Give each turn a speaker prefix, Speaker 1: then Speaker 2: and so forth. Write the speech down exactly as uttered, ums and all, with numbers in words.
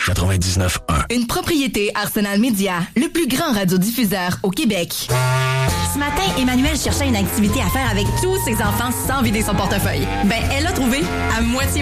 Speaker 1: quatre-vingt-dix-neuf un.
Speaker 2: Une propriété Arsenal Média, le plus grand radiodiffuseur au Québec.
Speaker 3: Ce matin, Emmanuel cherchait une activité à faire avec tous ses enfants sans vider son portefeuille. Ben, elle l'a trouvé à moitié